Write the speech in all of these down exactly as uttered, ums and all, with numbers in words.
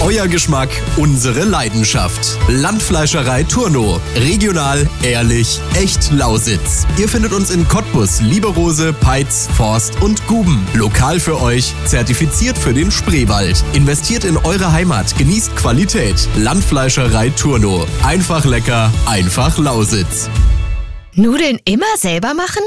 Euer Geschmack, unsere Leidenschaft. Landfleischerei Turno. Regional, ehrlich, echt Lausitz. Ihr findet uns in Cottbus, Lieberose, Peitz, Forst und Guben. Lokal für euch, zertifiziert für den Spreewald. Investiert in eure Heimat, genießt Qualität. Landfleischerei Turno. Einfach lecker, einfach Lausitz. Nudeln immer selber machen?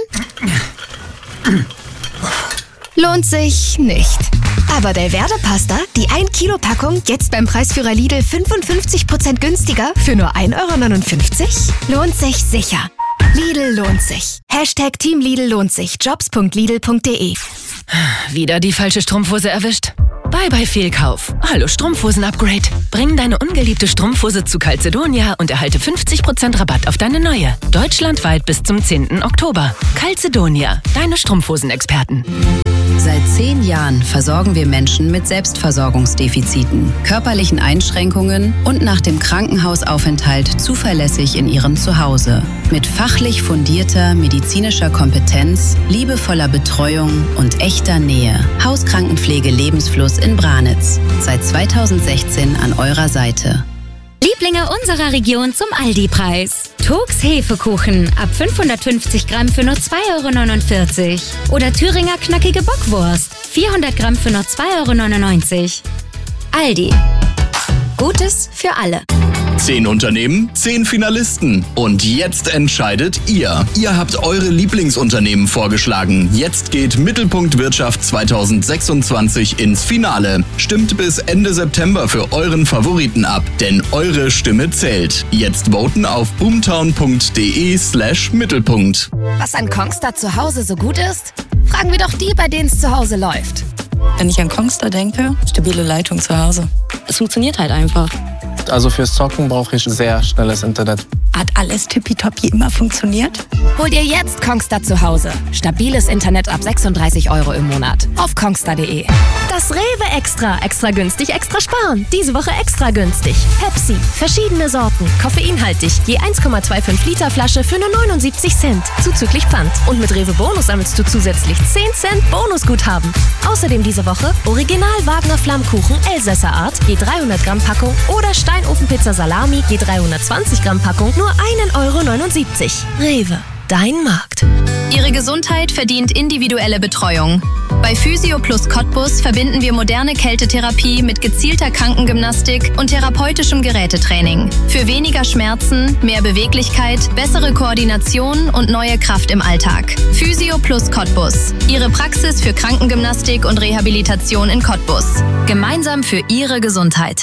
Lohnt sich nicht. Aber Belverde Pasta, die ein Kilo Packung, jetzt beim Preisführer Lidl fünfundfünfzig Prozent günstiger für nur ein Euro neunundfünfzig? Lohnt sich sicher. Lidl lohnt sich. Hashtag Team Lidl lohnt sich. Jobs punkt lidl punkt de. Wieder die falsche Strumpfhose erwischt? Bye bye Fehlkauf. Hallo Strumpfhosen-Upgrade. Bring deine ungeliebte Strumpfhose zu Calzedonia und erhalte fünfzig Prozent Rabatt auf deine neue. Deutschlandweit bis zum zehnten Oktober. Calzedonia, deine Strumpfhosenexperten. Seit zehn Jahren versorgen wir Menschen mit Selbstversorgungsdefiziten, körperlichen Einschränkungen und nach dem Krankenhausaufenthalt zuverlässig in ihrem Zuhause. Mit fachlich fundierter medizinischer Kompetenz, liebevoller Betreuung und echter Nähe. Hauskrankenpflege Lebensfluss in Branitz. Seit zweitausendsechzehn an eurer Seite. Lieblinge unserer Region zum Aldi-Preis. Turks Hefekuchen ab fünfhundertfünfzig Gramm für nur zwei Euro neunundvierzig. Oder Thüringer knackige Bockwurst, vierhundert Gramm für nur zwei Euro neunundneunzig. Aldi. Gutes für alle. Zehn Unternehmen, zehn Finalisten. Und jetzt entscheidet ihr. Ihr habt eure Lieblingsunternehmen vorgeschlagen. Jetzt geht Mittelpunkt Wirtschaft zweitausendsechsundzwanzig ins Finale. Stimmt bis Ende September für euren Favoriten ab, denn eure Stimme zählt. Jetzt voten auf boomtown punkt de slash Mittelpunkt. Was an Kongstar zu Hause so gut ist? Fragen wir doch die, bei denen es zu Hause läuft. Wenn ich an Kongstar denke, stabile Leitung zu Hause. Es funktioniert halt einfach. Also fürs Zocken brauche ich sehr schnelles Internet. Hat alles tippitoppi immer funktioniert? Hol dir jetzt Kongstar zu Hause. Stabiles Internet ab sechsunddreißig Euro im Monat. Auf kongstar punkt de. Das Rewe Extra. Extra günstig, extra sparen. Diese Woche extra günstig. Pepsi. Verschiedene Sorten. Koffeinhaltig. Je eins Komma fünfundzwanzig Liter Flasche für nur neunundsiebzig Cent. Zuzüglich Pfand. Und mit Rewe Bonus sammelst du zusätzlich zehn Cent Bonusguthaben. Außerdem diese Woche Original Wagner Flammkuchen Elsässer Art. Je dreihundert Gramm Packung. Oder Steinofenpizza Salami. Je dreihundertzwanzig Gramm Packung. Nur ein Euro neunundsiebzig. Rewe. Dein Markt. Ihre Gesundheit verdient individuelle Betreuung. Bei Physio Plus Cottbus verbinden wir moderne Kältetherapie mit gezielter Krankengymnastik und therapeutischem Gerätetraining. Für weniger Schmerzen, mehr Beweglichkeit, bessere Koordination und neue Kraft im Alltag. Physio Plus Cottbus. Ihre Praxis für Krankengymnastik und Rehabilitation in Cottbus. Gemeinsam für Ihre Gesundheit.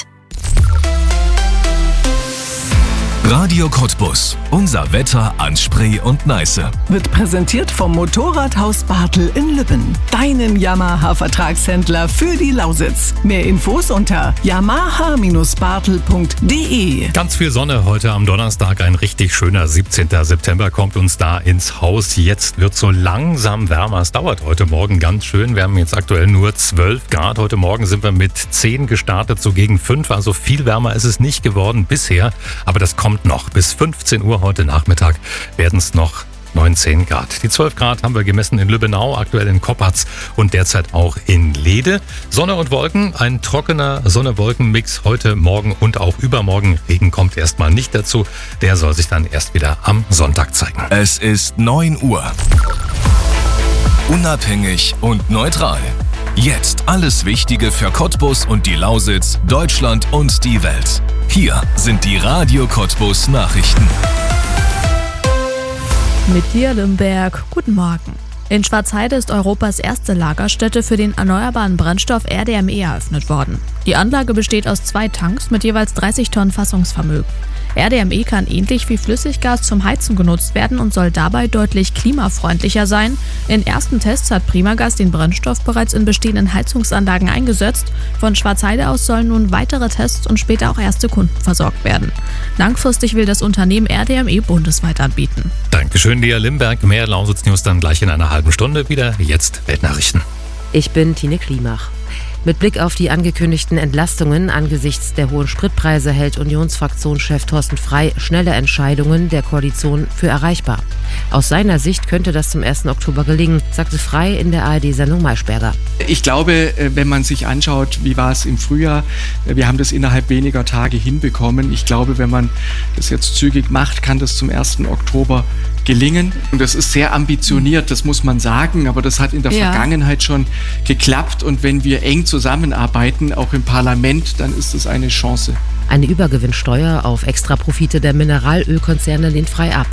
Radio Cottbus. Unser Wetter an Spree und Neiße. Wird präsentiert vom Motorradhaus Bartel in Lübben. Deinem Yamaha-Vertragshändler für die Lausitz. Mehr Infos unter yamaha Bindestrich bartel punkt de. Ganz viel Sonne heute am Donnerstag. Ein richtig schöner siebzehnten September kommt uns da ins Haus. Jetzt wird so langsam wärmer. Es dauert heute Morgen ganz schön. Wir haben jetzt aktuell nur zwölf Grad. Heute Morgen sind wir mit zehn gestartet, so gegen fünf. Also viel wärmer ist es nicht geworden bisher. Aber das kommt noch. Bis fünfzehn Uhr heute Nachmittag werden es noch neunzehn Grad. Die zwölf Grad haben wir gemessen in Lübbenau, aktuell in Koppatz und derzeit auch in Lede. Sonne und Wolken, ein trockener Sonne-Wolken-Mix heute, morgen und auch übermorgen. Regen kommt erstmal nicht dazu. Der soll sich dann erst wieder am Sonntag zeigen. Es ist neun Uhr. Unabhängig und neutral. Jetzt alles Wichtige für Cottbus und die Lausitz, Deutschland und die Welt. Hier sind die Radio Cottbus Nachrichten. Mit dir, Limberg. Guten Morgen. In Schwarzheide ist Europas erste Lagerstätte für den erneuerbaren Brennstoff R D M E eröffnet worden. Die Anlage besteht aus zwei Tanks mit jeweils dreißig Tonnen Fassungsvermögen. R D M E kann ähnlich wie Flüssiggas zum Heizen genutzt werden und soll dabei deutlich klimafreundlicher sein. In ersten Tests hat Primagas den Brennstoff bereits in bestehenden Heizungsanlagen eingesetzt. Von Schwarzheide aus sollen nun weitere Tests und später auch erste Kunden versorgt werden. Langfristig will das Unternehmen R D M E bundesweit anbieten. Dankeschön, Lea Limberg. Mehr Lausitz News dann gleich in einer halben Stunde wieder. Jetzt Weltnachrichten. Ich bin Tine Klimach. Mit Blick auf die angekündigten Entlastungen angesichts der hohen Spritpreise hält Unionsfraktionschef Thorsten Frey schnelle Entscheidungen der Koalition für erreichbar. Aus seiner Sicht könnte das zum ersten Oktober gelingen, sagte Frey in der A R D-Sendung Maischberger. Ich glaube, wenn man sich anschaut, wie war es im Frühjahr, wir haben das innerhalb weniger Tage hinbekommen. Ich glaube, wenn man das jetzt zügig macht, kann das zum ersten Oktober gelingen. Und das ist sehr ambitioniert, das muss man sagen, aber das hat in der ja. Vergangenheit schon geklappt. Und wenn wir eng zusammenarbeiten, auch im Parlament, dann ist es eine Chance. Eine Übergewinnsteuer auf Extraprofite der Mineralölkonzerne lehnt Frey ab.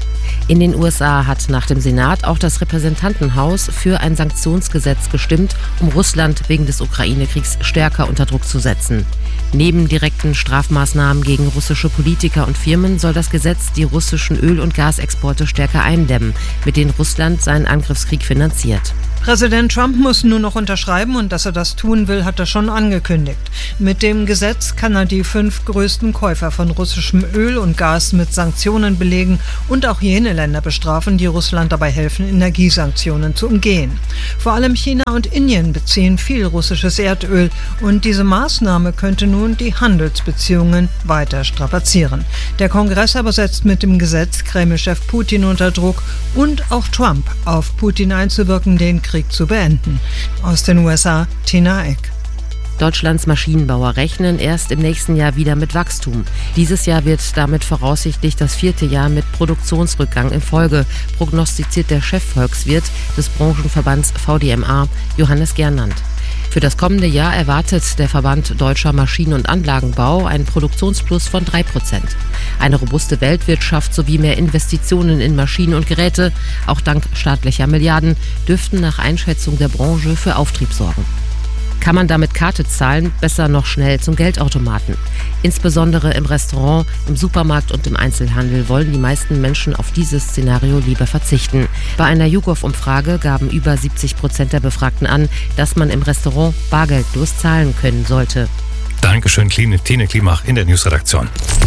In den U S A hat nach dem Senat auch das Repräsentantenhaus für ein Sanktionsgesetz gestimmt, um Russland wegen des Ukraine-Kriegs stärker unter Druck zu setzen. Neben direkten Strafmaßnahmen gegen russische Politiker und Firmen soll das Gesetz die russischen Öl- und Gasexporte stärker eindämmen, mit denen Russland seinen Angriffskrieg finanziert. Präsident Trump muss nur noch unterschreiben und dass er das tun will, hat er schon angekündigt. Mit dem Gesetz kann er die fünf größten Käufer von russischem Öl und Gas mit Sanktionen belegen und auch jene Länder bestrafen, die Russland dabei helfen, Energiesanktionen zu umgehen. Vor allem China und Indien beziehen viel russisches Erdöl und diese Maßnahme könnte nun die Handelsbeziehungen weiter strapazieren. Der Kongress aber setzt mit dem Gesetz Kreml-Chef Putin unter Druck und auch Trump auf Putin einzuwirken, den Krieg zu beenden. Aus den U S A, Tina Eck. Deutschlands Maschinenbauer rechnen erst im nächsten Jahr wieder mit Wachstum. Dieses Jahr wird damit voraussichtlich das vierte Jahr mit Produktionsrückgang in Folge, prognostiziert der Chefvolkswirt des Branchenverbands V D M A, Johannes Gernand. Für das kommende Jahr erwartet der Verband Deutscher Maschinen- und Anlagenbau einen Produktionsplus von drei Prozent. Eine robuste Weltwirtschaft sowie mehr Investitionen in Maschinen und Geräte, auch dank staatlicher Milliarden, dürften nach Einschätzung der Branche für Auftrieb sorgen. Kann man damit Karte zahlen, besser noch schnell zum Geldautomaten. Insbesondere im Restaurant, im Supermarkt und im Einzelhandel wollen die meisten Menschen auf dieses Szenario lieber verzichten. Bei einer YouGov-Umfrage gaben über siebzig Prozent der Befragten an, dass man im Restaurant bargeldlos zahlen können sollte. Dankeschön, Tine Klimach in der Newsredaktion.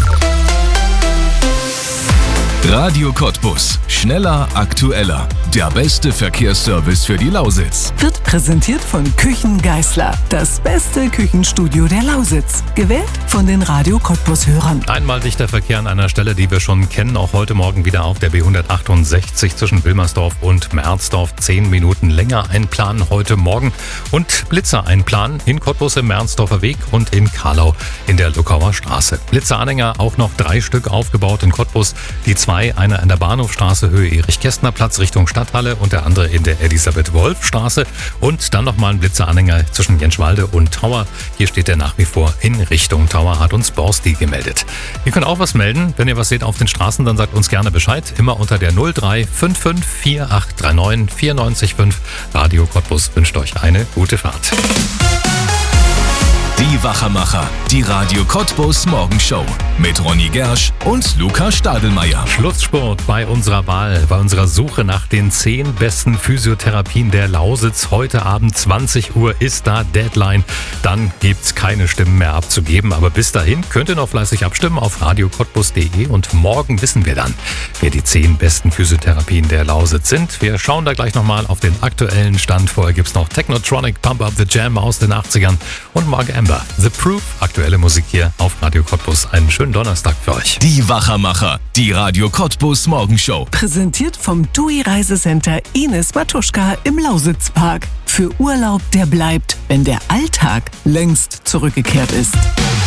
Radio Cottbus. Schneller, aktueller. Der beste Verkehrsservice für die Lausitz. Wird präsentiert von Küchen Geisler. Das beste Küchenstudio der Lausitz. Gewählt von den Radio Cottbus-Hörern. Einmal dichter Verkehr an einer Stelle, die wir schon kennen. Auch heute Morgen wieder auf der B hundertachtundsechzig zwischen Wilmersdorf und Mernsdorf. Zehn Minuten länger einplanen heute Morgen. Und Blitzer einplanen in Cottbus im Mernsdorfer Weg und in Karlau in der Luckauer Straße. Blitzeranhänger auch noch drei Stück aufgebaut in Cottbus. Die zwei, einer an der Bahnhofstraße Höhe Erich-Kästner-Platz Richtung Stadthalle und der andere in der Elisabeth-Wolf-Straße. Und dann nochmal ein Blitzeranhänger zwischen Jenschwalde und Tauer. Hier steht er nach wie vor in Richtung Tauer, hat uns Borsti gemeldet. Ihr könnt auch was melden. Wenn ihr was seht auf den Straßen, dann sagt uns gerne Bescheid. Immer unter der null drei fünf fünf vier acht drei neun vier neun fünf. Radio Cottbus wünscht euch eine gute Fahrt. Die Wachermacher, die Radio Cottbus Morgenshow mit Ronny Gersch und Luca Stadelmeier. Schlussspurt bei unserer Wahl, bei unserer Suche nach den zehn besten Physiotherapien der Lausitz. Heute Abend zwanzig Uhr ist da Deadline. Dann gibt's keine Stimmen mehr abzugeben. Aber bis dahin könnt ihr noch fleißig abstimmen auf radio cottbus punkt de und morgen wissen wir dann, wer die zehn besten Physiotherapien der Lausitz sind. Wir schauen da gleich nochmal auf den aktuellen Stand. Vorher gibt's noch Technotronic, Pump Up the Jam aus den achtzigern und Mark Amber. The Proof, aktuelle Musik hier auf Radio Cottbus. Einen schönen Donnerstag für euch. Die Wachermacher, die Radio Cottbus Morgenshow. Präsentiert vom T U I Reisecenter Ines Matuschka im Lausitzpark. Für Urlaub, der bleibt, wenn der Alltag längst zurückgekehrt ist.